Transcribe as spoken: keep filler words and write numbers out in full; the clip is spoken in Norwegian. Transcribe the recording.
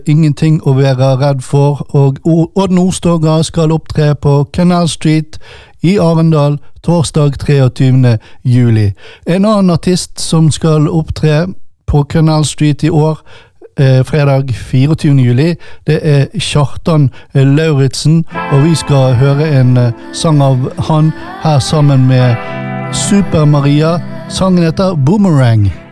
ingenting å være redd for, og Odd Nordstoga skal opptre på Canal Street i Arendal torsdag treogtyvende juli. En annen artist som skal opptre på Canal Street i år, eh, fredag fireogtyvende juli, det er Kjartan Lauritzen, og vi skal høre en eh, sang av han her sammen med Super Maria. Sangen heter Boomerang.